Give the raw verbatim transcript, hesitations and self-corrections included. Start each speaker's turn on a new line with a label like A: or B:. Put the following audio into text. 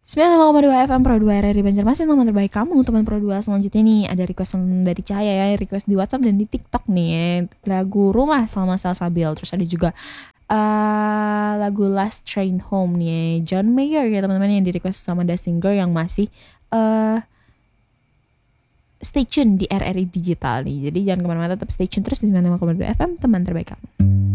A: sembilan puluh lima koma dua F M Pro dua R R I Banjarmasin, teman terbaik kamu. Teman Pro dua selanjutnya nih ada request dari Cahaya ya, request di WhatsApp dan di TikTok nih, lagu Rumah Selama Salsabil. Terus ada juga uh, lagu Last Train Home nih, John Mayer ya teman-teman, yang di request sama Dustin Girl yang masih uh, stay tune di R R I Digital nih. Jadi jangan kemana-mana, tetap stay tune terus di sembilan puluh lima koma dua F M, teman terbaik kamu.